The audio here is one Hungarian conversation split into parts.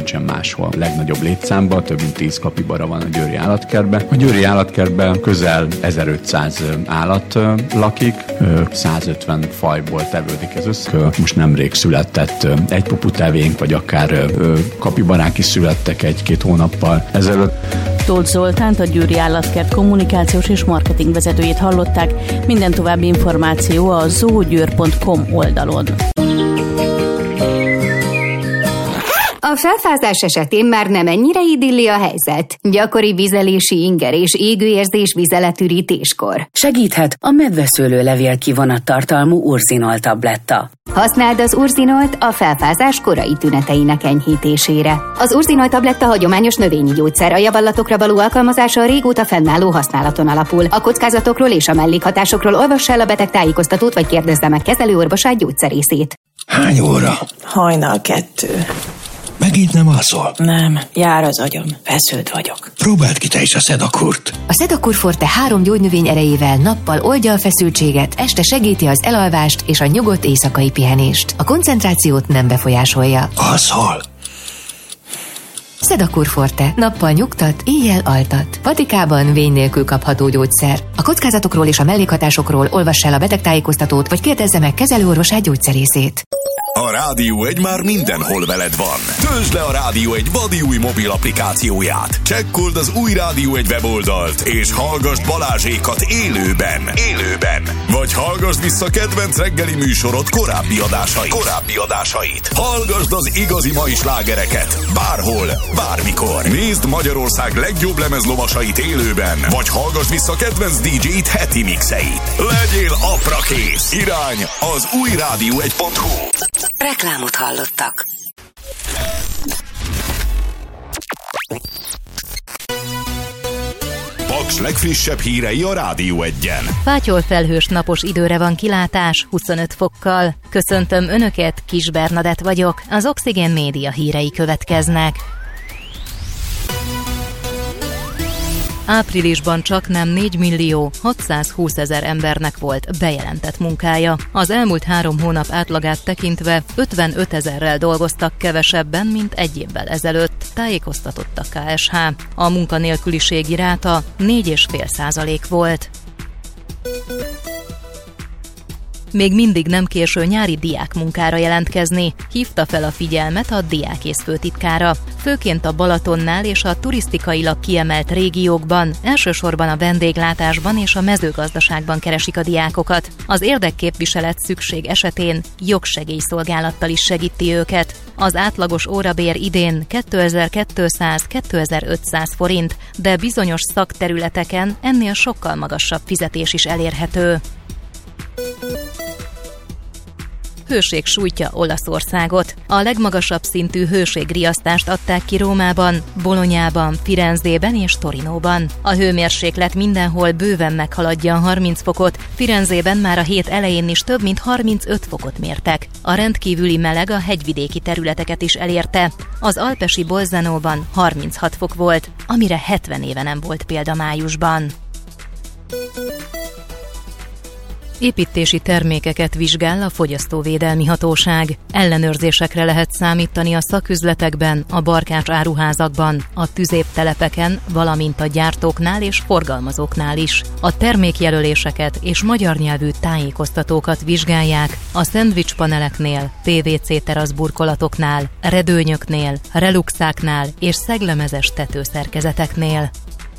nincsen máshol. A legnagyobb létszámban, több mint 10 kapibara van a győri állatkertben. A győri állatkertben közel 1500 állat lakik, 150 fajból tevődik ez össze. Most nemrég született egy puputevénk, vagy akár kapibarák is születtek 1-2 hónappal ezelőtt. Tóth Zoltánt, a Győri Állatkert kommunikációs és marketing vezetőjét hallották. Minden további információ a zoogyőr.com oldalon. A felfázás esetén már nem ennyire idilli a helyzet. Gyakori vizelési inger és égőérzés vizeletürítéskor. Segíthet a medveszőlőlevél kivonattartalmú urzinol tabletta. Használd az urzinolt a felfázás korai tüneteinek enyhítésére. Az urzinol tabletta hagyományos növényi gyógyszer, a javallatokra való alkalmazása a régóta fennálló használaton alapul. A kockázatokról és a mellékhatásokról olvass el a beteg tájékoztatót, vagy kérdezze meg kezelőorvosát, gyógyszerészét. Hány óra? Hajnal 2. Megint nem alszol? Nem, jár az agyam, feszült vagyok. Próbáld ki te is a Sedakurt. A Sedakur Forte 3 gyógynövény erejével nappal oldja a feszültséget, este segíti az elalvást és a nyugodt éjszakai pihenést. A koncentrációt nem befolyásolja. Alszol? Sedakur Forte. Nappal nyugtat, éjjel altat. Patikában vény nélkül kapható gyógyszer. A kockázatokról és a mellékhatásokról olvass el a betegtájékoztatót, vagy kérdezze meg kezelőorvosát, gyógyszerészét. A Rádió 1 már mindenhol veled van. Töltsd le a Rádió 1 vadi új mobil applikációját. Csekkold az új Rádió 1 weboldalt, és hallgasd Balázsékat élőben. Vagy hallgasd vissza kedvenc reggeli műsorod korábbi adásait. Hallgasd az igazi mai slágereket. Bárhol, bármikor. Nézd Magyarország legjobb lemezlovasait élőben, vagy hallgasd vissza kedvenc DJ-t heti mixeit. Legyél aprakész. Irány az új rádió1.hu. Reklámot hallottak. Paks legfrissebb hírei a Rádió 1-en. Fátyol felhős napos időre van kilátás 25 fokkal. Köszöntöm Önöket, Kis Bernadett vagyok. Az Oxigén Média hírei következnek. Áprilisban csaknem 4.620.000 embernek volt bejelentett munkája. Az elmúlt 3 hónap átlagát tekintve 55.000-rel dolgoztak kevesebben, mint egy évvel ezelőtt, tájékoztatott a KSH. A munkanélküliségi ráta 4,5% volt. Még mindig nem késő nyári diákmunkára jelentkezni, hívta fel a figyelmet a diákész főtitkára. Főként a Balatonnál és a turisztikailag kiemelt régiókban, elsősorban a vendéglátásban és a mezőgazdaságban keresik a diákokat. Az érdekképviselet szükség esetén jogsegélyszolgálattal is segíti őket. Az átlagos órabér idén 2200-2500 forint, de bizonyos szakterületeken ennél sokkal magasabb fizetés is elérhető. Hőség sújtja Olaszországot. A legmagasabb szintű hőségriasztást adták ki Rómában, Bolonyában, Firenzében és Torinóban. A hőmérséklet mindenhol bőven meghaladja a 30 fokot, Firenzében már a hét elején is több mint 35 fokot mértek. A rendkívüli meleg a hegyvidéki területeket is elérte. Az alpesi Bolzanóban 36 fok volt, amire 70 éve nem volt példa májusban. Építési termékeket vizsgál a Fogyasztóvédelmi Hatóság. Ellenőrzésekre lehet számítani a szaküzletekben, a barkács áruházakban, a tüzéptelepeken, valamint a gyártóknál és forgalmazóknál is. A termékjelöléseket és magyar nyelvű tájékoztatókat vizsgálják a szendvicspaneleknél, PVC teraszburkolatoknál, redőnyöknél, reluxáknál és szeglemezes tetőszerkezeteknél.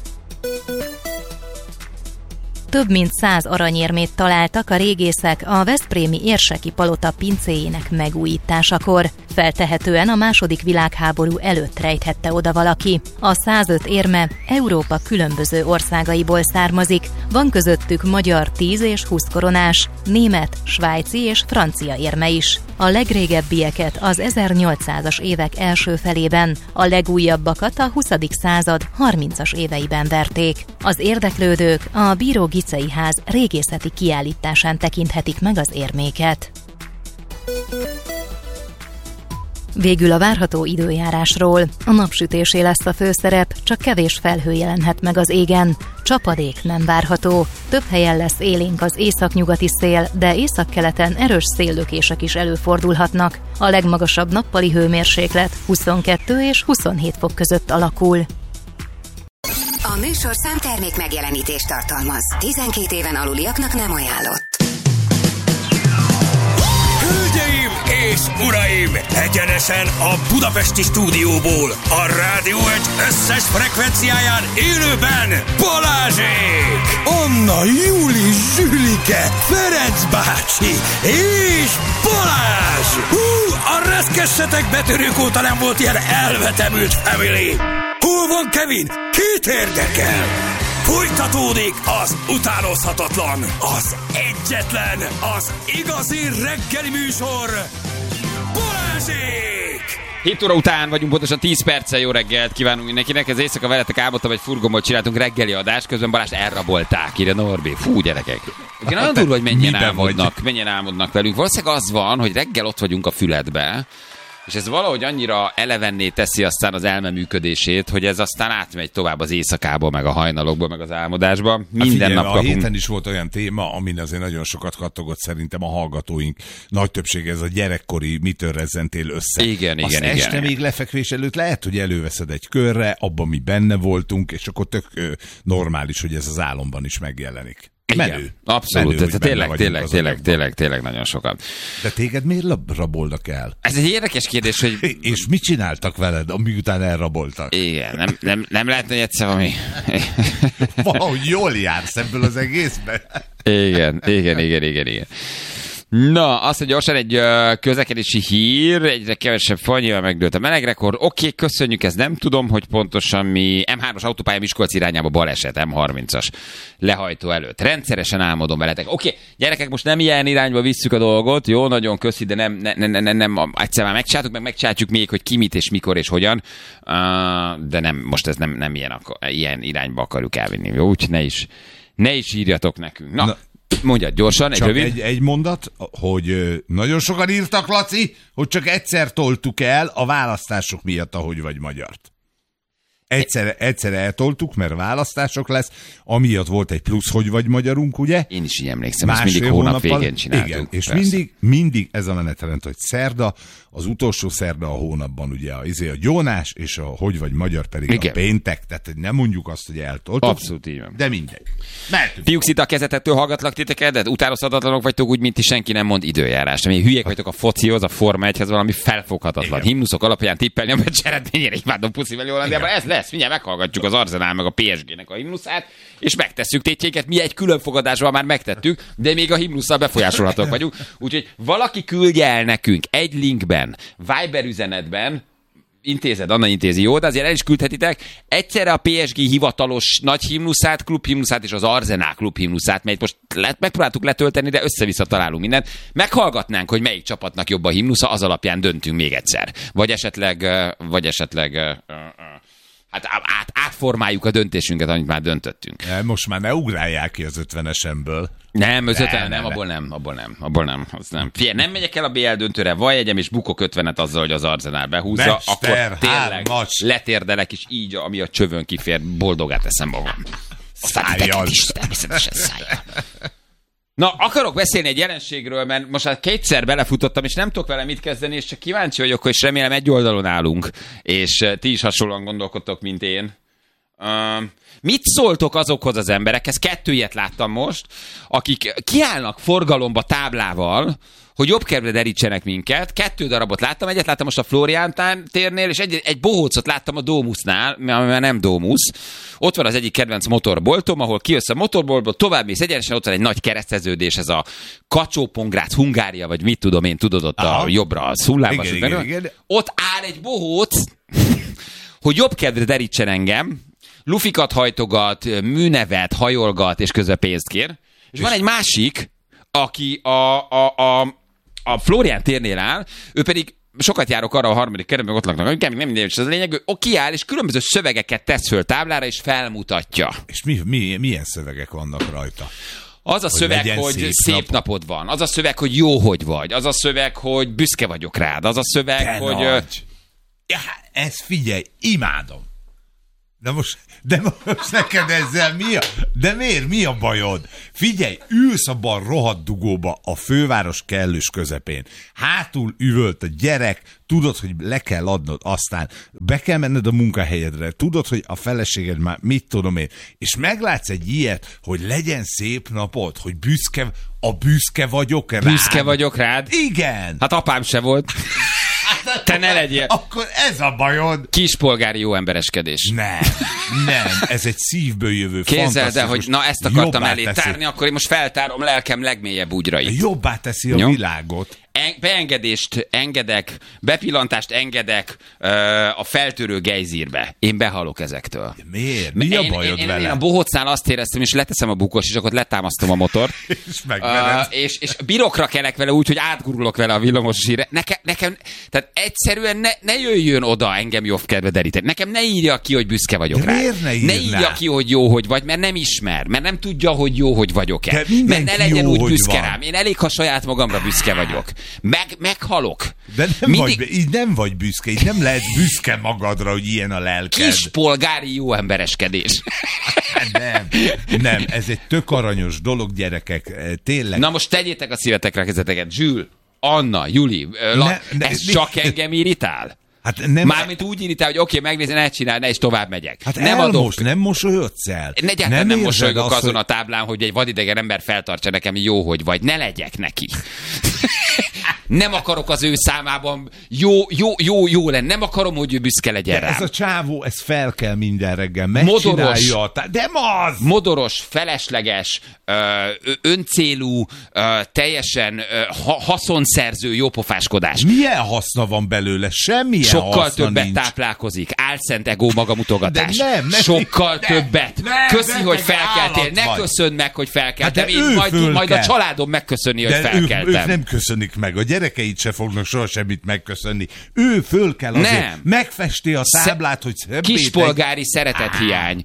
Több mint 100 aranyérmét találtak a régészek a veszprémi érseki palota pincéjének megújításakor. Feltehetően a II. Világháború előtt rejthette oda valaki. A 105 érme Európa különböző országaiból származik, van közöttük magyar 10 és 20 koronás, német, svájci és francia érme is. A legrégebbieket az 1800-as évek első felében, a legújabbakat a 20. század 30-as éveiben verték. Az érdeklődők a Bíró Gicei ház régészeti kiállításán tekinthetik meg az érméket. Végül a várható időjárásról. A napsütésé lesz a főszerep, csak kevés felhő jelenhet meg az égen. Csapadék nem várható. Több helyen lesz élénk az északnyugati szél, de északkeleten erős széllökések is előfordulhatnak. A legmagasabb nappali hőmérséklet 22 és 27 fok között alakul. A műsorszám termék megjelenítést tartalmaz. 12 éven aluliaknak nem ajánlott. Hölgyeim és uraim! Egyenesen a budapesti stúdióból, a Rádió Egy összes frekvenciáján élőben Balázsék! Anna, Júli, Zsülike, Ferenc bácsi és Balázs! A reszkessetek betörők óta nem volt ilyen elvetemült family! Hol van Kevin? Kit érdekel? Folytatódik az utánozhatatlan, az egyetlen, az igazi reggeli műsor, Balázsék! 7 óra után vagyunk, pontosan 10 perccel. Jó reggelt kívánunk mindenkinek. Ez éjszaka veletek álmodtam, egy furgomból csináltunk reggeli adást, közben Balázs elrabolták, írja Norbi. Fú, gyerekek. Ugye nagyon durva, hogy mennyien álmodnak velünk. Valószínűleg az van, hogy reggel ott vagyunk a füledbe, és ez valahogy annyira elevenné teszi aztán az elme működését, hogy ez aztán átmegy tovább az éjszakából, meg a hajnalokból, meg az álmodásba. Minden nap kapunk. A héten is volt olyan téma, amin azért nagyon sokat kattogott szerintem a hallgatóink. Nagy többség ez a gyerekkori mitől rezzentél össze. Igen. Este még lefekvés előtt lehet, hogy előveszed egy körre, abban mi benne voltunk, és akkor tök normális, hogy ez az álomban is megjelenik. Menő. Abszolút. Tényleg nagyon sokan. De téged miért rabolnak el? Ez egy érdekes kérdés, hogy... És mit csináltak veled, amiután elraboltak? Igen, nem lehetne, hogy egyszer valami... Valahogy jól jársz ebből az egészben. Igen. Na, azt, hogy gyorsan egy közlekedési hír, egyre kevesebb fanyéval megdőlt a melegrekord. Oké, köszönjük, ezt nem tudom, hogy pontosan mi. M3-as autópálya Miskolc irányába baleset, M30-as lehajtó előtt. Rendszeresen álmodom veletek. Oké, gyerekek, most nem ilyen irányba visszük a dolgot, jó, nagyon köszi, de nem egyszer már megcsináljuk még, hogy ki mit és mikor és hogyan, de nem, most ez nem ilyen irányba akarjuk elvinni, jó, úgyhogy ne is írjatok nekünk. Na. Mondjad gyorsan, csak rövid. Egy mondat, hogy nagyon sokan írtak, Laci, hogy csak egyszer toltuk el a választások miatt, ahogy vagy magyart. Egyszer eltoltuk, mert választások lesz, amiatt volt egy plusz, hogy vagy magyarunk, ugye? Én is így emlékszem, ezt mindig hónap végén csináltuk. Igen, és mindig ez a menetrend, hogy szerda, az utolsó szerda a hónapban, ugye a gyónás, és a hogy vagy magyar pedig igen. A péntek, tehát nem mondjuk azt, hogy eltoltuk. Abszolút így van. De mindegy. Fiúk, szita a kezetettől hallgatlak titeket, de utánozhatatlanok vagytok úgy, mint ti, senki nem mond időjárást. Ami hülyék vagytok a focihoz, a Forma 1-hez, valami felfoghatatlan. Igen. Himnuszok alapján tippelni a meccs eredményére, imádom puszivel Hollandiában. Ez lesz, mindjárt meghallgatjuk az Arsenal meg a PSG-nek a himnuszát, és megtesszük tétjéket. Mi egy külön fogadásban már megtettük, de még a himnusszal befolyásolhatók vagyunk. Úgyhogy valaki küldje el nekünk egy linkben, Viber üzenetben, Anna intézi, jó, de azért el is küldhetitek egyszerre a PSG hivatalos nagy himnuszát, klubhimnuszát és az Arsenal klubhimnuszát, melyet most megpróbáltuk letölteni, de össze-vissza találunk mindent. Meghallgatnánk, hogy melyik csapatnak jobb a himnusza, az alapján döntünk még egyszer. Vagy esetleg hát átformáljuk a döntésünket, amit már döntöttünk. Most már ne ugrálják ki az 50-esemből. Nem, az 50, nem, abból nem. Figyelj, nem megyek el a BL döntőre, van jegyem, és bukok 50-et azzal, hogy az Arsenal behúzza, akkor tényleg letérdelek, és így, ami a csövön kifér, boldogá teszem magam. Szájjal. Természetesen szájjal. Na, akarok beszélni egy jelenségről, mert most már kétszer belefutottam, és nem tudok vele mit kezdeni, és csak kíváncsi vagyok, és remélem egy oldalon állunk, és ti is hasonlóan gondolkodtok, mint én. Mit szóltok azokhoz az emberekhez, 2 ilyet láttam most, akik kiállnak forgalomba táblával, hogy jobb kedvre derítsenek minket. 2 darabot láttam, egyet láttam most a Flórián térnél, és egy bohócot láttam a Domusnál, mert nem Domus. Ott van az egyik kedvenc motorboltom, ahol kijössz a motorboltból, tovább mész egyenesen, ott van egy nagy kereszteződés, ez a Kacsó-Pongrác, Hungária, vagy mit tudom én, tudod, ott a jobbra a Szullába. Igen. Ott áll egy bohóc, hogy jobb kedvre derítsen engem, lufikat hajtogat, műnevet, hajolgat, és közben pénzt kér. És van egy másik, aki a Flórián térnél áll, ő pedig sokat járok arra a 3. kerületben, ott laknak, nem minden, és az a lényeg, ő kiáll, és különböző szövegeket tesz föl táblára, és felmutatja. És milyen szövegek vannak rajta? Az a szöveg, hogy szép napod van. Az a szöveg, hogy jó, hogy vagy. Az a szöveg, hogy büszke vagyok rád. Az a szöveg, de hogy... Ja, ez figyelj, imádom. De most neked ezzel de miért? Mi a bajod? Figyelj, ülsz abban a rohadt dugóba a főváros kellős közepén. Hátul üvölt a gyerek, tudod, hogy le kell adnod, aztán be kell menned a munkahelyedre, tudod, hogy a feleséged már mit tudom én, és meglátsz egy ilyet, hogy legyen szép napod, hogy büszke vagyok rád. Büszke vagyok rád? Igen. Hát apám se volt. Te ne legyél. Akkor ez a bajod. Kispolgári jó embereskedés. Nem, ez egy szívből jövő, Képzeld el, hogy na ezt akartam elé tárni, akkor én most feltárom lelkem legmélyebb bugyrait. Jobbá teszi a világot. Beengedést engedek, bepillantást engedek a feltörő gejzírbe. Én behalok ezektől. Miért? Mi a bajod vele? Én a bohócnál azt éreztem, és leteszem a bukós, és akkor letámasztom a motort. és és birokra kelek vele úgy, hogy átgurulok vele a villamos zsírre. Nekem, tehát egyszerűen ne jöjjön oda engem jobb kedve deríteni. Nekem ne írja ki, hogy büszke vagyok rá. Ne írja ki, hogy jó, hogy vagy, mert nem ismer, mert nem tudja, hogy jó, hogy vagyok-e. Mert ne legyen úgy büszke rám. Én elég, ha saját magamra büszke vagyok. Meghalok. De így nem vagy büszke, így nem lehet büszke magadra, hogy ilyen a lelked. Kispolgári jó embereskedés. Nem, ez egy tök aranyos dolog, gyerekek, tényleg. Na most tegyétek a szívetekre a kezeteket. Zsül, Anna, Juli, ez csak engem irritál? Hát nem, mármint úgy irritál, hogy oké, megnézni, ne csinálj, ne is tovább megyek. Hát nem adok. Nem mosolyodsz el. Nem mosolygok azon a táblán, hogy egy vadidegen ember feltartsa nekem jó, hogy vagy. Ne legyek neki. Nem akarok az ő számában jó lenni. Nem akarom, hogy ő büszke legyen rám. Ez a csávó, ez fel kell minden reggel. Megcsinálja. De az! Modoros, felesleges, öncélú, teljesen haszonszerző jópofáskodás. Milyen haszna van belőle? Semmilyen sokkal többet nincs. Táplálkozik. Álszent egó magamutogatás. Sokkal többet. Köszi, hogy felkeltél. Ne köszönd meg, hogy felkeltem. Hát majd a családom megköszöni, hogy felkeltem. Ők nem köszönik meg. A gyerekeit se fognak soha semmit megköszönni. Ő föl kell azért. Megfesti a táblát, hogy kispolgári szeretethiány.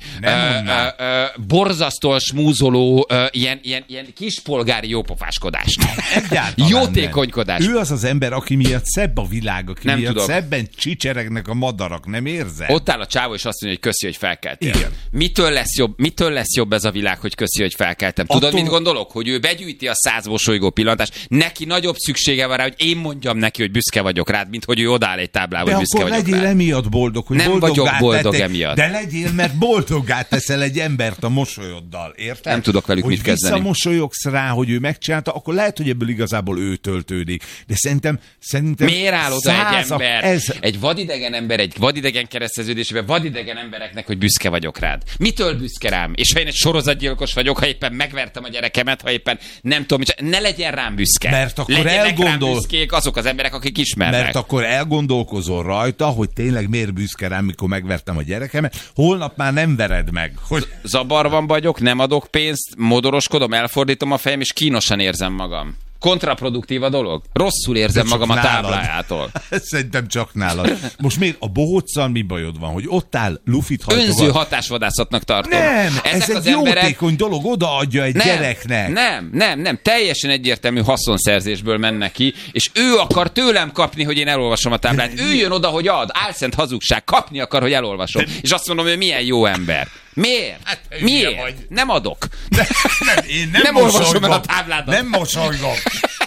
Borzasztóan smúzoló, ilyen kispolgári jópofáskodás. Jótékonykodás. Ő az az ember, aki miatt szebb a világ, aki nem miatt tudom. Szebben csicseregnek a madarak, nem érzed? Ott áll a csávó, és azt mondja, hogy köszi, hogy felkeltél. Igen. Mitől lesz jobb ez a világ, hogy köszi, hogy felkeltem? Tudod, mit gondolok? Hogy ő begyűjti a 100 mosolygó pillantást, neki nagyobb szüksége van rá, hogy én mondjam neki, hogy büszke vagyok rád, mint hogy ő odáll egy táblába, hogy büszke vagyok rád. De akkor legyél emiatt boldog, hogy nem vagyok boldog emiatt. De legyél, mert boldoggá teszel egy embert a mosolyoddal, érted? Nem tudok velük mit kezdeni. Hogy visszamosolyogsz rá, hogy ő megcsinálta, akkor lehet, hogy ebből igazából ő töltődik. De szerintem miért áll oda egy ember, egy vadidegen ember, egy vadidegen kereszteződésében vadidegen embereknek, hogy büszke vagyok rád? Mitől büszke rám? És ha én egy sorozatgyilkos vagyok, ha éppen megvertem a gyerekemet, ha éppen nem tudom, ne legyen rám büszke. Mert akkor rám büszkék azok az emberek, akik ismernek. Mert akkor elgondolkozol rajta, hogy tényleg miért büszke rám, mikor megvertem a gyerekemet. Holnap már nem vered meg. Hogy... Zabarban vagyok, nem adok pénzt, modoroskodom, elfordítom a fejem, és kínosan érzem magam. Kontraproduktív a dolog. Rosszul érzem magam a táblájától. Szerintem csak nálad. Most miért a bohóccal mi bajod van, hogy ott áll lufit hajtogat? Önző hatásvadászatnak tartom. Nem, ez egy jótékony dolog, odaadja egy gyereknek. Nem. Teljesen egyértelmű haszonszerzésből menne ki, és ő akar tőlem kapni, hogy én elolvasom a táblát. Ő jön oda, hogy ad. Álszent hazugság. Kapni akar, hogy elolvasom. És azt mondom, hogy milyen jó ember. Miért? Hát, miért? Nem adok. Én nem olvasom el a tábládat. Nem mosolygok.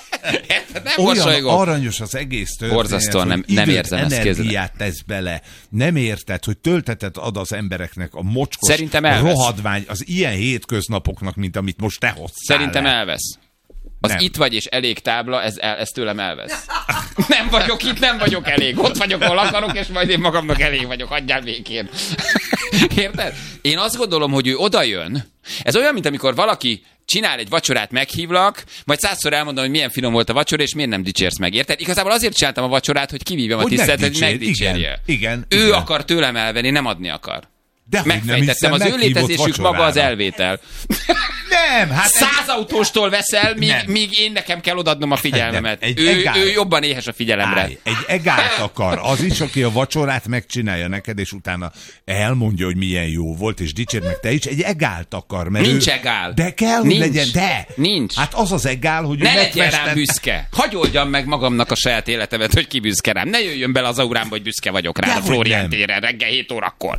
Olyan aranyos az egész történet. Borzasztóan nem érzem ezt kézzel. Energiát tesz bele. Nem érted, hogy töltetet ad az embereknek a mocskos rohadvány az ilyen hétköznapoknak, mint amit most te hoztál. Szerintem elvesz. Az nem. Itt vagy és elég tábla, ez tőlem elvesz. Nem vagyok itt, nem vagyok elég. Ott vagyok, ahol akarok, és majd én magamnak elég vagyok. Hagyjál békén. Érted? Én azt gondolom, hogy ő odajön. Ez olyan, mint amikor valaki csinál egy vacsorát, meghívlak, majd 100-szor elmondom, hogy milyen finom volt a vacsora, és miért nem dicsérsz meg. Érted? Igazából azért csináltam a vacsorát, hogy kivívjam a tiszteletet, hogy megdicsérje. Igen. Ő akar tőlem elvenni, nem adni akar. De megfejtettem, az ő létezésük maga az elvétel. Nem, hát 100 autóstól veszel, míg én nekem kell odaadnom a figyelmemet. Ő jobban éhes a figyelemre. Egy egált akar. Az is, aki a vacsorát megcsinálja neked, és utána elmondja, hogy milyen jó volt, és dicsér meg te is. Egy egált akar. Mert nincs egál. De kell, hogy legyen. De. Nincs. Hát az az egál, hogy ne legyen rám büszke. Hagy oldjam meg magamnak a saját életemet, hogy ki büszke rám. Ne jöjjön bele az aurámba, hogy büszke vagyok rá a Flórián téren reggel 7 órakor.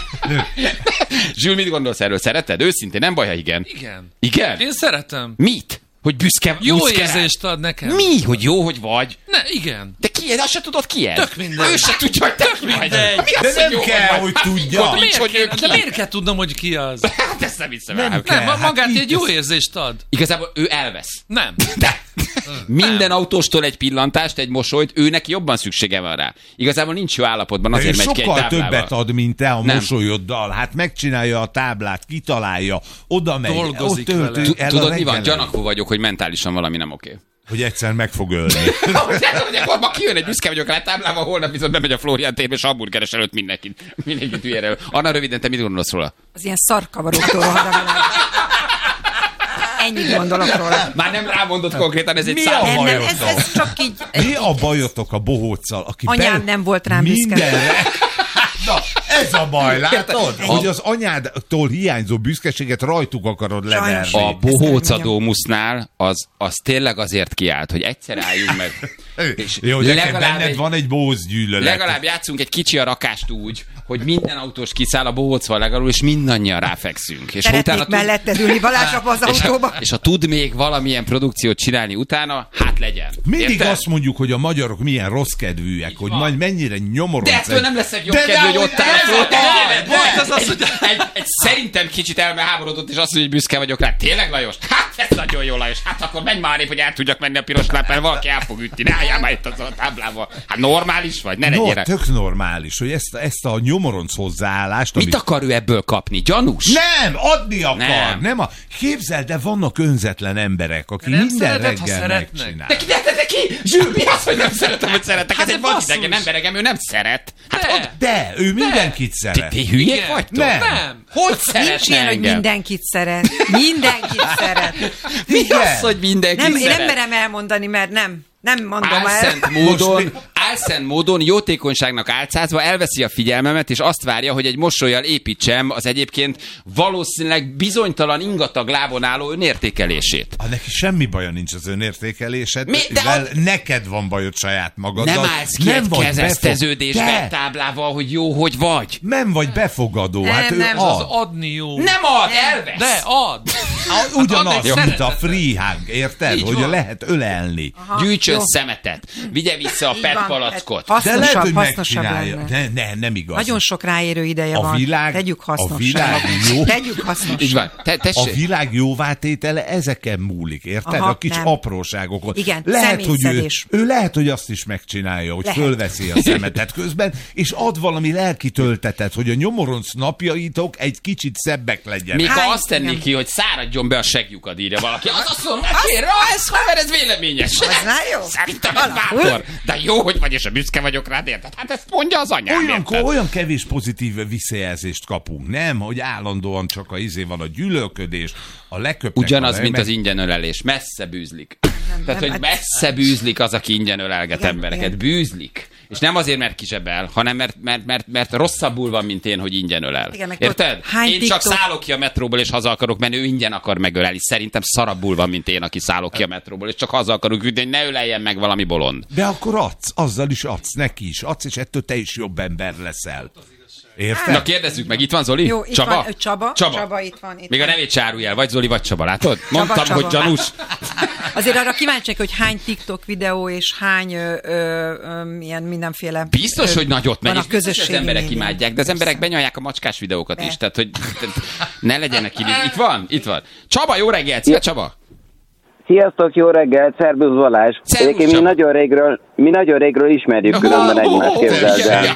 Zsül, mit gondolsz erről? Szereted? Őszintén, nem baj, ha igen. Igen? Én szeretem. Mit? Hogy büszke jó érzést ad nekem. Mi? Hogy jó, hogy vagy? Ne, igen. De ki ez? Azt se tudod ki ez? Tök mindegy. Ő se tudja, hogy te ki vagy. Mi az, de nem kell, hogy tudja. De miért kell tudnom, hogy ki az? Hát ezt nem hiszem el. Nem, magát egy jó érzést ad. Igazából ő elvesz. Nem. De minden autóstól egy pillantást, egy mosolyt, őnek jobban szüksége van rá. Igazából nincs jó állapotban, azért megy ki egy táblával. Sokkal többet ad, mint te a mosolyoddal. Hát megcsinálja a táblát, kitalálja, oda megy. Dolgozik vele. Tudod, mi van? Gyanakvó vagyok, hogy mentálisan valami nem oké. Hogy egyszer meg fog ölni. Ma kijön egy büszke vagyok rá táblával, holnap viszont bemegy a Flórián térbe, és hamburgeres előtt mindenkit hülyére. Anna, röviden, te mit gondolsz róla? Az ilyen szarkavaróktól hadavilán. Ennyit gondolok róla. Már nem rámondott konkrétan, ez egy szám. Ez csak így... Mi a bajotok a bohóccal, aki anyám nem volt rám büszke. Mindenre... Na, ez a baj, látod? Hogy az anyádtól hiányzó büszkeséget rajtuk akarod leverni. A bohóca Dómusznál az tényleg azért kiállt, hogy egyszer álljunk meg. És jó, benned van egy bohóc gyűlölet. Legalább játszunk egy kicsi a rakást úgy, hogy minden autós kiszáll a bohócval legalább, és mindannyian ráfekszünk. És szeretnék melletted ülni, Balázs apa az autóba. És ha tud még valamilyen produkciót csinálni utána, hát legyen. Mindig érted? Azt mondjuk, hogy a magyarok milyen rossz kedvűek, hogy majd mennyire nyomorodsz. De ettől nem leszek jobb kedvű, hogy ott áll. Egy szerintem kicsit elmeháborodott, és azt mondja, hogy büszke vagyok rá. Tényleg, Lajos? Hát ez nagyon jó, Lajos. Hát akkor menj már épp, hogy el tudjak menni a piros lámpán, valaki el fog ütni. Ne álljál már itt a táblával. Hát normális vagy? Ne legyél. Tök normális, hogy ezt a nyomoronc hozzáállást... Mit akar ő ebből kapni? Gyanús? Nem, adni akar. Nem. Képzeld, de vannak önzetlen emberek, akik minden reggel megcsinál. De ki? Zsül, mi az, hogy nem szeretem, hogy szeretek? Ez egy vadidegen emberegem, ő nem szeret. De, ő mindenkit szeret. Ti hülyék vagytok? Nem. Hogy szeretne nincs ilyen, engem? hogy mindenkit szeret. Mindenkit szeret. Mi az, hogy mindenkit szeret? Én nem merem elmondani, mert nem mondom el. Álszent módon jótékonyságnak álcázva elveszi a figyelmemet, és azt várja, hogy egy mosollyal építsem az egyébként valószínűleg bizonytalan ingatag lábon álló önértékelését. Neki semmi baja nincs az önértékelésed, neked van bajod saját magaddal. Nem állsz ki egy kezezteződésbe táblával, hogy jó, hogy vagy. Nem vagy befogadó. Hát nem, az adni jó. Nem ad, elvesz. De ad. Ugyanaz, mint a free hug, érted? Hogy lehet ölelni. Gyűjtsön szemetet, vigye vissza a PET palackot. Hasznosabb lenne. Nem igaz. Nagyon sok ráérő ideje van. Tegyük hasznosabb. Tegyük hasznosabb. A világ jóvátétele ezeken múlik, érted? A kis apróságokon. Igen, lehet, hogy ő lehet, hogy azt is megcsinálja, hogy fölveszi a szemetet közben, és ad valami lelki töltetet, hogy a nyomoronc napjaitok egy kicsit szebbek legyenek. Még ha azt tennék ki, hogy száradjon be a segjukat, írja valaki. Az azt mondom, ez haver, ez véleményes. Jó. Szerintem ez bátor. De jó, hogy vagy, és a büszke vagyok rád, érted? Hát ezt mondja az anyám, olyan kevés pozitív visszajelzést kapunk, nem? Hogy állandóan csak van a gyűlölködés, a leköpnek. Ugyanaz, mint az ingyenölelés. Messze bűzlik. Tehát, hogy messze bűzlik az, aki ingyen ölelget embereket. Bűzlik. És nem azért, mert kizsebel, hanem mert rosszabbul van, mint én, hogy ingyen ölel. Érted? Én csak szállok ki a metróból, és haza akarok menni, ő ingyen akar megölelni. Szerintem szarabbul van, mint én, aki szállok ki a metróból, és csak haza akarok ütni, hogy ne öleljen meg valami bolond. De akkor adsz, azzal is adsz, neki is adsz, és ettől te is jobb ember leszel. Érted? Na kérdezzük meg, itt van Zoli? Jó, itt Csaba? Van, Csaba itt van. Még a nevét se árulj el, vagy Zoli, vagy Csaba, látod? Mondtam, Csaba. hogy gyanús. Azért arra kíváncsiak, hogy hány TikTok videó és hány ilyen mindenféle... Biztos, hogy nagyot megy, és biztos, az emberek imádják, de az emberek benyalják a macskás videókat is, tehát hogy ne legyenek ki. Itt van. Csaba, jó reggelt! Szia, Csaba! Sziasztok, jó reggelt, szervusz Balázs. Egyébként mi nagyon régről ismerjük különben egymást, képzeld el.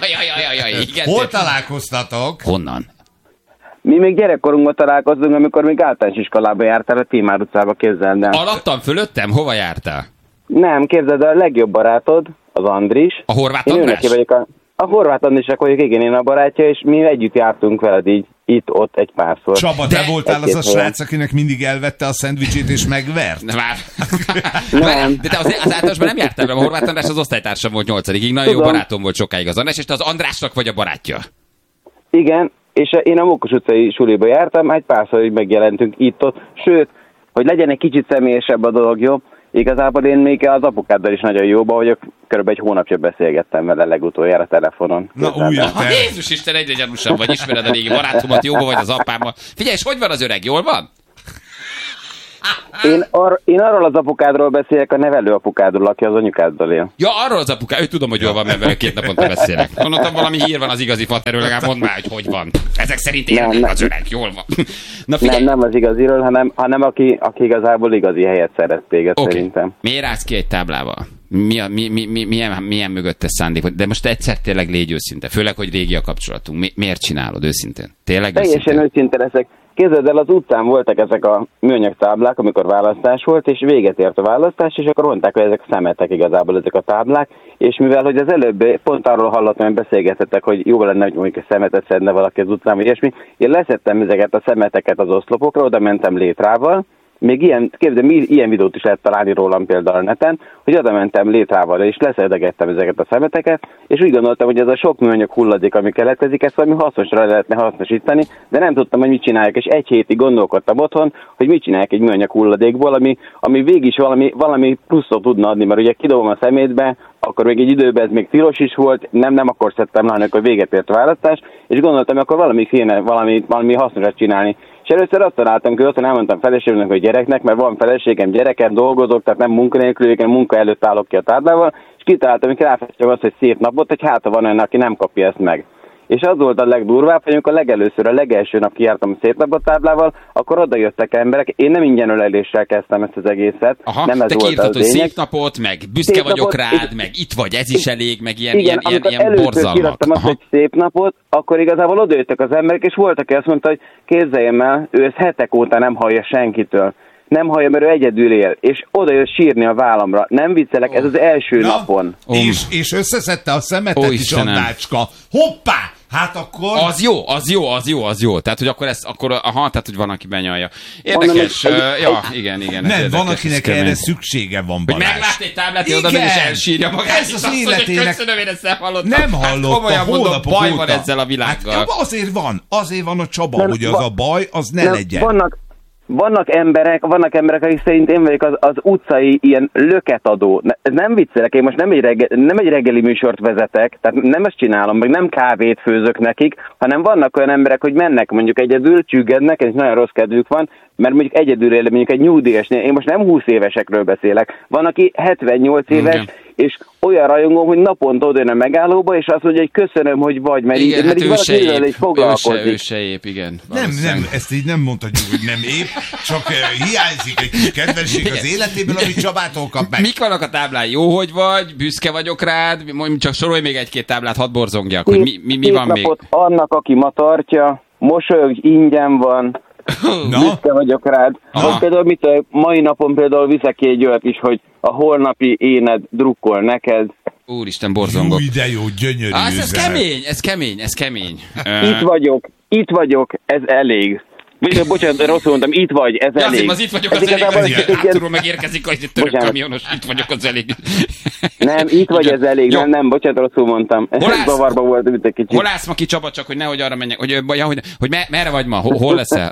Hol találkoztatok? Honnan? Mi még gyerekkorunkban találkoztunk, amikor még általános iskolába jártál a Tímár utcába, képzeld el. Alattam, fölöttem? Hova jártál? Nem, képzeld el, a legjobb barátod, az Andris. A Horváth András? A Horváth Andrisnak vagyok, igen, én a barátja, és mi együtt jártunk veled így itt-ott egy párszor. Csaba, te voltál az a srác, akinek mindig elvette a szendvicsét és megvert? Nem. De te az általánosban nem jártál be, a Horváth András az osztálytársam volt 8-ig, nagyon jó barátom volt sokáig az András, és te az Andrásnak vagy a barátja. Igen, és én a Mókus utcai suliba jártam, egy párszor így megjelentünk itt-ott, sőt, hogy legyen egy kicsit személyesebb a dolog, jó? Igazából én még az apukáddal is nagyon jóba vagyok, körülbelül egy hónapja beszélgettem vele legutoljára telefonon. Na újra te! Jézus Isten, egyre gyanúsabb vagy, ismered a régi barátomat, jóba vagy az apámmal. Figyelj, és hogy van az öreg, jól van? Én arról az apukádról beszélek, a nevelő apukádról, aki az anyukáddal él. Ja, arról az apukád, tudom, hogy jól van, mert vele 2 naponta beszélek. Gondoltam, valami hír van az igazi faterről, legalább mondd már, hogy van. Ezek szerint élnek az öreg, jól van. Na, nem az igaziről, hanem aki igazából igazi helyet szeret téged szerintem. Miért állsz ki egy táblával? Milyen mögöttes szándék? De most egyszer tényleg légy őszinte, főleg, hogy régi a kapcsolatunk. Miért csinálod őszintén? Tényleg teljesen őszinte leszek. Képzeld el, az utcán voltak ezek a műanyag táblák, amikor választás volt, és véget ért a választás, és akkor mondták, hogy ezek szemetek igazából ezek a táblák, és mivel, hogy az előbb pont arról hallottam, hogy beszélgetettek, hogy jó lenne, hogy mondjuk a szemetet szedne valaki az utcán, vagy ilyesmi, én leszettem ezeket a szemeteket az oszlopokra, oda mentem létrával, még ilyen videót is lehet találni rólam például a neten, hogy oda mentem létrával, és leszedegettem ezeket a szemeteket, és úgy gondoltam, hogy ez a sok műanyag hulladék, ami keletkezik, ezt valami hasznosra lehetne hasznosítani, de nem tudtam, hogy mit csinálják, és egy hétig gondolkodtam otthon, hogy mit csinálják egy műanyag hulladékból, ami végig is valami pluszot tudna adni, mert ugye kidobom a szemétbe, akkor még egy időben ez még tilos is volt, nem akkor szedtem le, amikor véget ért a választás, és gondoltam, hogy akkor valami hasznosat csinálni. És először azt találtam, hogy otthon elmondtam feleségemnek, hogy gyereknek, mert van feleségem, gyerekem, dolgozok, tehát nem munkanélkül, én munka előtt állok ki a táblával, és kitaláltam, hogy ráfestem azt, hogy szép napot, hogy hát van olyan, aki nem kapja ezt meg. És az volt a legdurvább, hogy amikor a legelső nap kijártam a szép napot táblával, akkor oda jöttek emberek. Én nem ingyen öleléssel kezdtem ezt az egészet. Aha, nem ez te volt kiírtad, hogy lényeg. szép napot, meg büszke szép vagyok napot, rád, meg itt vagy, ez is elég, meg ilyen először borzalmak. kiírtam azt, hogy szép napot, akkor igazából odajöttek az emberek, és voltak, aki azt mondta, hogy képzeljem el, ő ezt hetek óta nem hallja senkitől. Nem hallja, mert ő egyedül él, és oda jött sírni a vállamra. Nem viccelek, ez az első napon. És összeszedte a szemetet is, Annácska. Hoppá! Hát akkor... Az jó. Tehát, hogy akkor tehát, hogy van, aki benyalja. Érdekes. Igen. Nem, van, akinek erre szüksége van, Balázs. Hogy meglát egy táblát, hogy oda és elsírja magát. Ez az életének... Köszönöm, én ezt nem hallottam. Nem hallottam. Komolyan mondom, baj van ezzel a világgal. Hát azért van a Csaba, hogy az a baj, az ne legyen. Vannak emberek, akik szerint én vagyok az utcai ilyen löketadó. Ez nem viccelek, én most nem egy reggeli műsort vezetek, tehát nem ezt csinálom, meg nem kávét főzök nekik, hanem vannak olyan emberek, hogy mennek mondjuk egyedül, csüggednek, és nagyon rossz kedvük van, mert mondjuk egyedül él, mondjuk egy nyugdíjasnél, én most nem 20 évesekről beszélek, van, aki 78 éves, és olyan rajongó, hogy naponta odajön a megállóba, és azt mondja, hogy köszönöm, hogy vagy, mert igen, így valaki foglalkozik. Ő se épp, igen. Nem, ezt így nem mondhatjuk, hogy nem épp, csak hiányzik egy kis kedvesség az életéből, amit Csabától kap meg. Mik vannak a táblán? Jó, hogy vagy? Büszke vagyok rád? Csak sorolj még egy-két táblát, hadd borzongjak, hogy mi van még. Annak, aki ma tartja, mosolyog, ingyen van, büszke vagyok rád. Például mai napon például viszek ki egy olyat is, hogy a holnapi éned drukkol neked. Úristen, borzongok. Új, de jó, gyönyörű üzenet. Ez kemény. Itt vagyok, ez elég. Bocsánat, rosszul mondtam, itt vagy, ez elég. Azért az itt vagyok, az elég. Hátulról megérkezik a török kamionos, itt vagyok, az elég. Nem, itt vagy, ez elég. Nem, bocsánat, rosszul mondtam. Zavarba volt egy kicsit. Hol állsz ma ki, Csaba, csak hogy nehogy arra menjek, hogy merre vagy ma, hol leszel?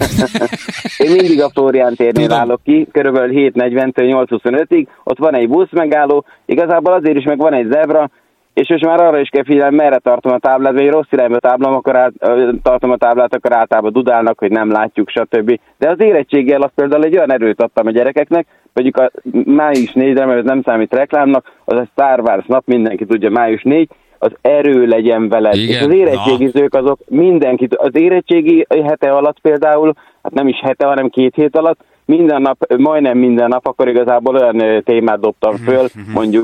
Én mindig a Flórián térnél állok ki, körülbelül 7:40-től 8:25-ig, ott van egy busz megálló, igazából azért is meg van egy zebra, és most már arra is kell figyelni, merre tartom a táblát, vagy rossz irányba tartom a táblát, akkor általában dudálnak, hogy nem látjuk, stb. De az érettséggel azt például egy olyan erőt adtam a gyerekeknek, mondjuk a május 4-re, mert ez nem számít reklámnak, az a Star Wars nap, mindenki tudja, május 4, az erő legyen veled. Igen, és az érettségizők azok mindenkit, az érettségi hete alatt például, hát nem is hete, hanem 2 hét alatt, majdnem minden nap, akkor igazából olyan témát dobtam föl, mondjuk,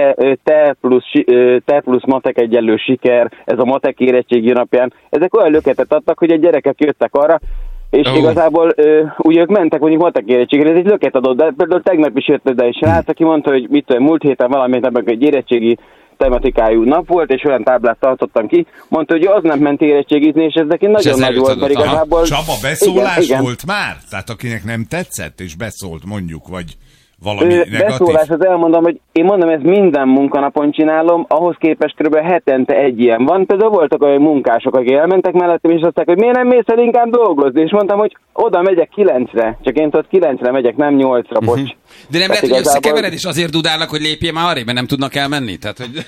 te plusz matek egyenlő siker, ez a matek érettségi napján. Ezek olyan löketet adtak, hogy a gyerekek jöttek arra, és igazából ugye ők mentek mondjuk matek érettségre, ez egy löket adott, de például tegnap is jött ide egy srác, aki mondta, hogy múlt héten valamit, egy érettségi tematikájú nap volt, és olyan táblát tartottam ki, mondta, hogy az nem ment érettségizni, és ez neki nagyon nagy volt, mert igazából... Csaba, beszólás igen. volt már? Tehát akinek nem tetszett, és beszólt mondjuk, vagy valami negatív? Beszólás, az elmondom, hogy én mondom, ezt minden munkanapon csinálom, ahhoz képest kb. Hetente egy ilyen van. Például voltak olyan munkások, akik elmentek mellettem, és azt mondták, hogy miért nem mész el inkább dolgozni, és mondtam, hogy oda megyek 9-re, csak én tudod 9-re megyek, nem 8-ra, bocs. De nem lehet, hogy összekevered, és azért dudálnak, hogy lépjél már arrébb, mert nem tudnak elmenni? Tehát, hogy...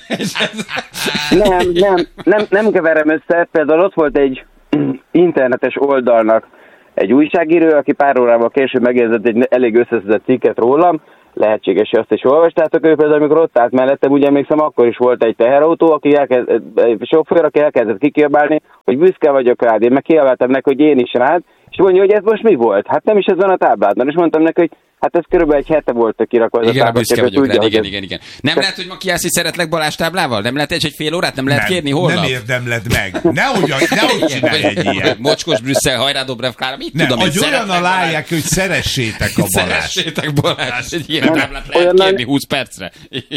nem keverem össze, például ott volt egy internetes oldalnak egy újságíró, aki pár órával később megérzett egy elég összeszedett cikket rólam, lehetséges, hogy azt is olvastátok, ő például, amikor ott állt mellettem, ugye emlékszem, akkor is volt egy teherautó, egy sofőr, aki elkezdett kikiabálni, hogy büszke vagyok rád, én meg kiabáltam neki, hogy én is rád, és mondja, hogy ez most mi volt? Hát nem is ez van a tábládban, és mondtam neki, hogy hát ez körülbelül egy hete volt kirakva. Igen, a büszke vagyok rád, igen. Nem lehet, hogy ma kiállsz, hogy szeretlek Balázs táblával? Nem lehet egy fél órát? Nem lehet kérni holnap? Nem érdemled meg. Nehogy csinálj egy ilyen. Mocskos Brüsszel, Hajrá Dobrev Klára, mit tudom, hogy olyan alálják, hogy szeressétek a Balázs. Szeressétek Balázs. Egy ilyen táblát lehet kérni 20 percre.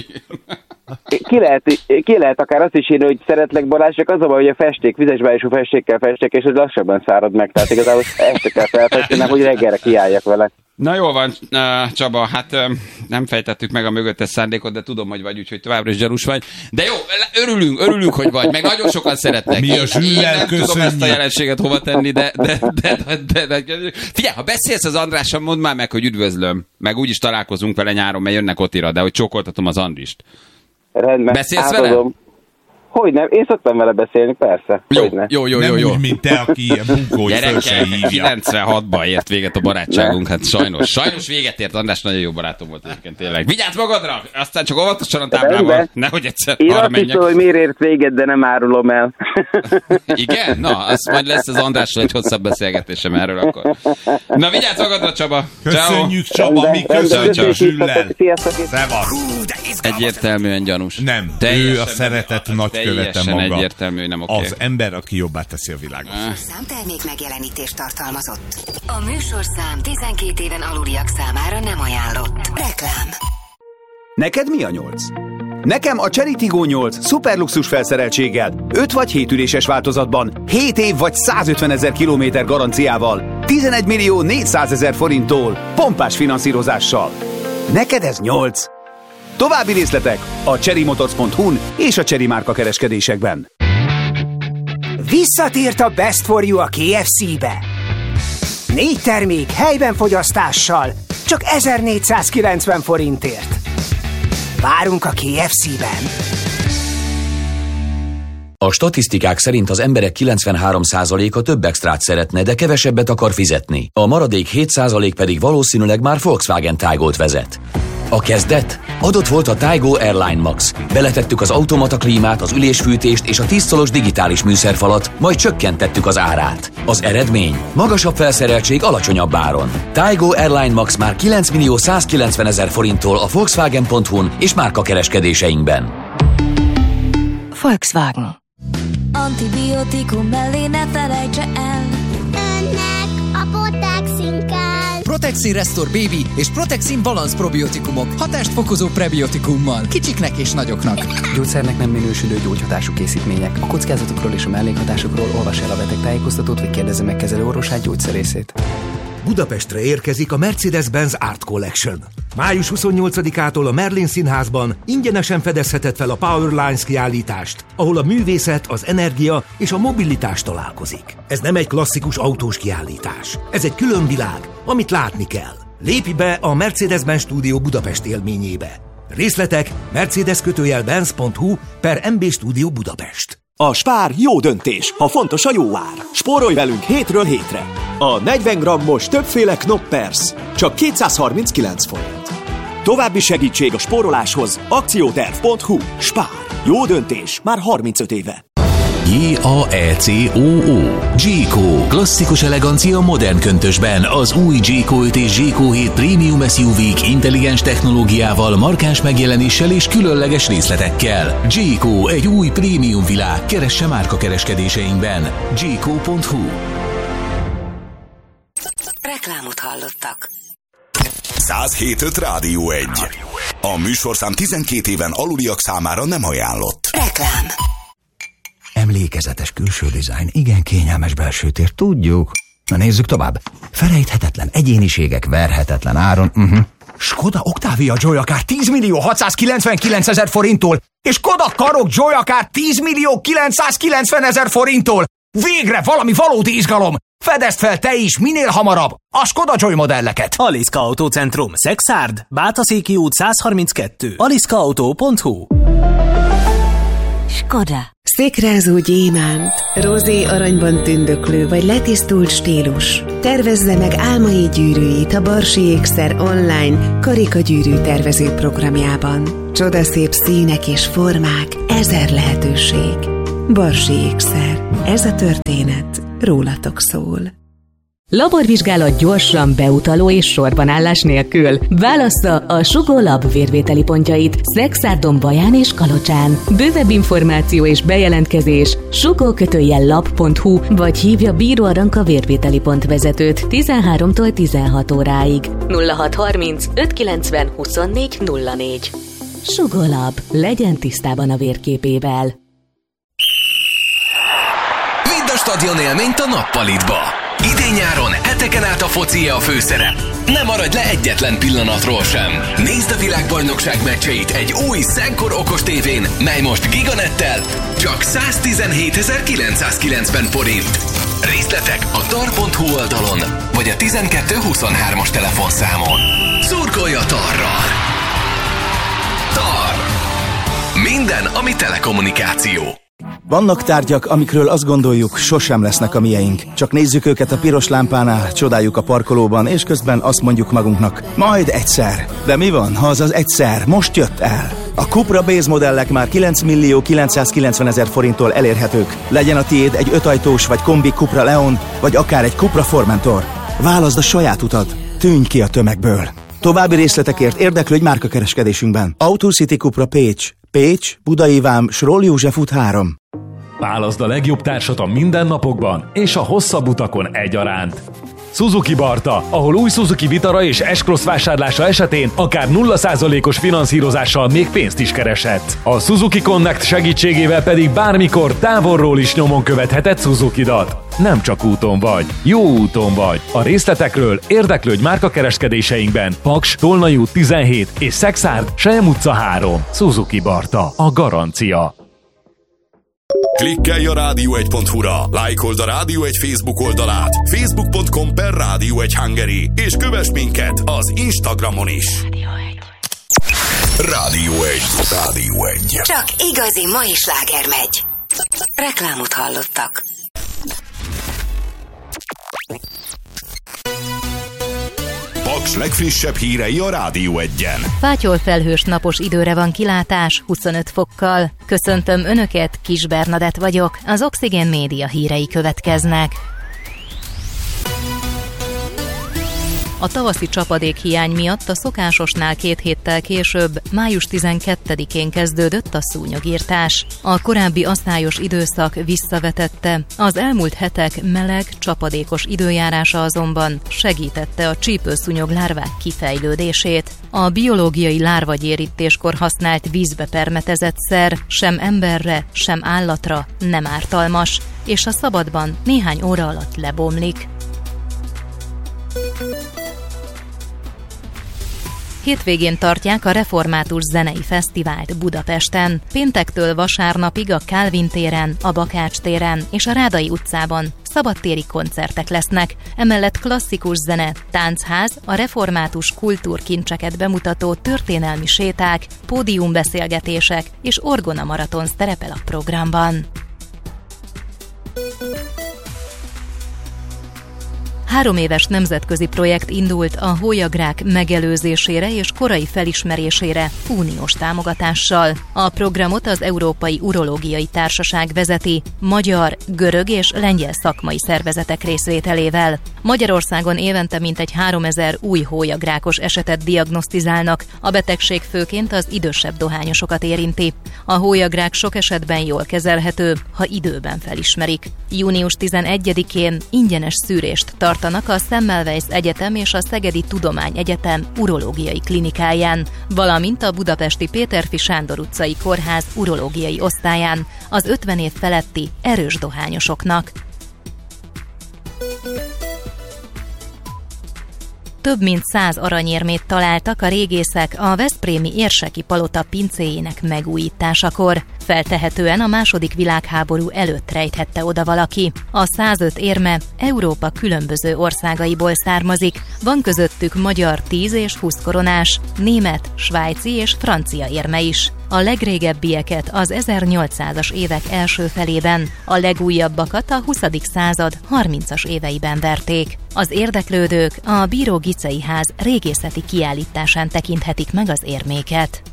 Ki lehet akár azt is írni, hogy szeretlek Balázs, csak az a baj, hogy a festék, vizesbájosú festékkel festek, és ez lassabban szárad meg. Tehát igazából este kell felfesteni, hogy reggelre kiálljak vele. Na jól van, Csaba, hát nem fejtettük meg a mögöttes szándékot, de tudom, hogy vagy, úgyhogy továbbra is gyanús vagy. De jó, örülünk, hogy vagy, meg nagyon sokan szeretnek. Mi a Zsüllel nem tudom ezt a jelenséget hova tenni, de figyelj, ha beszélsz az Andrással, mondd már meg, hogy üdvözlöm, meg úgyis találkozunk vele nyáron, mert jönnek Otira, de hogy csókoltatom az Andrist. Rendben. Beszélsz vele? Hogy nem? Én szoktam vele beszélni, persze. Jó. Nem úgy, mint te, aki ilyen bunkói föl se hívja. 96-ban ért véget a barátságunk, hát sajnos véget ért, András nagyon jó barátom volt egyébként tényleg. Vigyázz magadra! Aztán csak óvatosan a táblával, nehogy egyszer én arra azt menjek. Én azt hogy miért ért véget, de nem árulom el. Igen? Na, az majd lesz az Andrással egy hosszabb beszélgetésem erről akkor. Na, vigyázz magadra, Csaba! Köszönjük, Csaba, mi köszönjük Zsüllel! Egyértelműen gyanús. Nem, ő a szeretet nagykövete maga. Egyértelmű, hogy nem oké. Az ember, aki jobbá teszi a világot. Számtermék megjelenítést tartalmazott. A műsorszám 12 éven aluliak számára nem ajánlott. Reklám. Neked mi a 8? Nekem a Chery Tiggo 8 szuperluxus felszereltséggel, 5 vagy 7 üléses változatban, 7 év vagy 150 000 kilométer garanciával, 11 millió 400 000 forinttól, pompás finanszírozással. Neked ez 8? További részletek a cherrymotors.hu-n és a Chery márka kereskedésekben. Visszatért a Best for You a KFC-be. 4 termék helyben fogyasztással, csak 1490 forintért. Várunk a KFC-ben. A statisztikák szerint az emberek 93%-a több extrát szeretne, de kevesebbet akar fizetni. A maradék 7% pedig valószínűleg már Volkswagen Taygot vezet. A kezdet? Adott volt a Taygo Airline Max. Beletettük az automata klímát, az ülésfűtést és a 10 szolos digitális műszerfalat, majd csökkentettük az árát. Az eredmény? Magasabb felszereltség alacsonyabb áron. Taygo Airline Max már 9 millió 190 000 forinttól a Volkswagen.hu-n és márka kereskedéseinkben. Volkswagen. Antibiotikum mellé ne felejtse el. Önnek a Protexin kell. Protexin Restore Baby és Protexin Balance probiotikumok. Hatást fokozó prebiotikummal. Kicsiknek és nagyoknak. Gyógyszernek nem minősülő gyógyhatású készítmények. A kockázatokról és a mellékhatásokról olvas el a betegtájékoztatót, vagy kérdezze meg kezelőorvosát, gyógyszerészét. Budapestre érkezik a Mercedes-Benz Art Collection. Május 28-ától a Merlin Színházban ingyenesen fedezheted fel a Powerlines kiállítást, ahol a művészet, az energia és a mobilitás találkozik. Ez nem egy klasszikus autós kiállítás. Ez egy külön világ, amit látni kell. Lépj be a Mercedes-Benz Stúdió Budapest élményébe. Részletek mercedes-benz.hu/MB Stúdió Budapest. A Spár jó döntés, ha fontos a jó ár. Spórolj velünk hétről hétre. A 40 grammos többféle Knoppers csak 239 forint. További segítség a spóroláshoz akcióterv.hu. Spár. Jó döntés már 35 éve. J-A-E-C-O-O. G-Co. Klasszikus elegancia modern köntösben. Az új G-Co 5 és G-Co 7 Premium SUV-k intelligens technológiával, markáns megjelenéssel és különleges részletekkel. G-Co egy új prémium világ. Keresse márka kereskedéseinkben. G-Co.hu. Reklámot hallottak. 107.5 Rádió 1. A műsorszám 12 éven aluliak számára nem ajánlott. Reklám. Emlékezetes külső dizájn, igen kényelmes belső tér, tudjuk. Na nézzük tovább. Felejthetetlen egyéniségek, verhetetlen áron. Skoda Octavia Joy akár 10.699.000 forinttól, és Skoda Karoq Joy akár 10.990.000 forinttól. Végre valami valódi izgalom! Fedezd fel te is minél hamarabb a Skoda Joy modelleket. Aliszka Autócentrum, Szexárd, Bátaszéki út 132, aliszkaautó.hu. Skoda. Székrázó gyémánt, rozé aranyban tündöklő vagy letisztult stílus. Tervezze meg álmai gyűrűit a Barsi Ékszer online karikagyűrű tervező programjában. Csodaszép színek és formák, 1000 lehetőség. Barsi Ékszer. Ez a történet rólatok szól. Laborvizsgálat gyorsan, beutaló és sorbanállás nélkül. Válassza a Sugó Lab vérvételi pontjait Szexárdon, Baján és Kalocsán. Bővebb információ és bejelentkezés sugó-lab.hu vagy hívja Bíró Aranka vérvételi pont vezetőt 13-tól 16 óráig. 0630 590 24 04. Sugó Lab. Legyen tisztában a vérképével. Vidd a stadion élményt a Nappalitba. Idén-nyáron heteken át a focia a főszerep. Ne maradj le egyetlen pillanatról sem. Nézd a világbajnokság meccseit egy új Szenkor okos tévén, mely most Giganettel csak 117.990 forint. Részletek a tar.hu oldalon, vagy a 1223-as telefonszámon. Szurkolj a Tarral! Tar. Minden, ami telekommunikáció. Vannak tárgyak, amikről azt gondoljuk, sosem lesznek a mieink. Csak nézzük őket a piros lámpánál, csodáljuk a parkolóban, és közben azt mondjuk magunknak, majd egyszer. De mi van, ha az egyszer most jött el? A Cupra Base modellek már 9.990.000 forinttól elérhetők. Legyen a tiéd egy 5 ajtós vagy kombi Cupra Leon, vagy akár egy Cupra Formentor. Válaszd a saját utat, tűnj ki a tömegből. További részletekért érdeklődj márkakereskedésünkben. AutoCity Cupra Pécs. Pécs, Budai Vám, Sroll József út 3. Válaszd a legjobb társat a mindennapokban és a hosszabb utakon egyaránt. Suzuki Barta, ahol új Suzuki Vitara és S-Cross vásárlása esetén akár 0%-os finanszírozással még pénzt is kereshetsz. A Suzuki Connect segítségével pedig bármikor távolról is nyomon követheted Suzukidat. Nem csak úton vagy, jó úton vagy. A részletekről érdeklődj márkakereskedéseinkben. Paks, Tolnai út 17 és Szexárd, Selyem utca 3. Suzuki Barta, a garancia. Klikkelj a rádió1.hu-ra, lájkold a Rádió 1 Facebook oldalát, facebook.com/Rádió1 Hungary, és kövess minket az Instagramon is. Rádió 1. Rádió 1. Csak igazi mai sláger megy. Reklámot hallottak. Paks legfrissebb hírei a Rádió 1-en. Fátyol felhős napos időre van kilátás 25 fokkal. Köszöntöm Önöket, Kis Bernadett vagyok, az Oxigén Média hírei következnek. A tavaszi csapadékhiány miatt a szokásosnál 2 héttel később, május 12-én kezdődött a szúnyogírtás. A korábbi asztályos időszak visszavetette, az elmúlt hetek meleg, csapadékos időjárása azonban segítette a csípőszúnyog lárvák kifejlődését. A biológiai lárvagyérítéskor használt vízbe permetezett szer sem emberre, sem állatra nem ártalmas, és a szabadban néhány óra alatt lebomlik. Hétvégén tartják a Református Zenei Fesztivált Budapesten. Péntektől vasárnapig a Kálvin téren, a Bakács téren és a Rádai utcában szabadtéri koncertek lesznek. Emellett klasszikus zene, táncház, a református kultúrkincseket bemutató történelmi séták, pódiumbeszélgetések és orgonamaraton szerepel a programban. 3 éves nemzetközi projekt indult a hólyagrák megelőzésére és korai felismerésére uniós támogatással. A programot az Európai Urológiai Társaság vezeti, magyar, görög és lengyel szakmai szervezetek részvételével. Magyarországon évente mintegy 3000 új hólyagrákos esetet diagnosztizálnak, a betegség főként az idősebb dohányosokat érinti. A hólyagrák sok esetben jól kezelhető, ha időben felismerik. Június 11-én ingyenes szűrést tart tartanak a Semmelweis Egyetem és a Szegedi Tudományegyetem urológiai klinikáján, valamint a budapesti Péterfi Sándor utcai kórház urológiai osztályán az 50 év feletti erős dohányosoknak. Több mint 100 aranyérmét találtak a régészek a veszprémi érseki palota pincéjének megújításakor. Feltehetően a II. Világháború előtt rejthette oda valaki. A 105 érme Európa különböző országaiból származik, van közöttük magyar 10 és 20 koronás, német, svájci és francia érme is. A legrégebbieket az 1800-as évek első felében, a legújabbakat a 20. század 30-as éveiben verték. Az érdeklődők a Bíró Gicei ház régészeti kiállításán tekinthetik meg az érméket.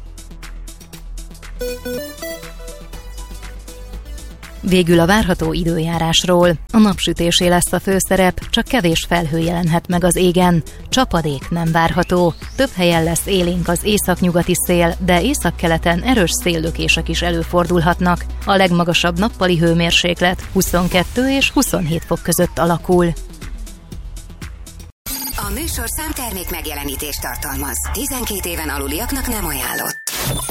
Végül a várható időjárásról. A napsütésé lesz a főszerep, csak kevés felhő jelenhet meg az égen. Csapadék nem várható. Több helyen lesz élénk az északnyugati szél, de északkeleten erős széllökések is előfordulhatnak. A legmagasabb nappali hőmérséklet 22 és 27 fok között alakul. A műsorszám termék megjelenítést tartalmaz. 12 éven aluliaknak nem ajánlott.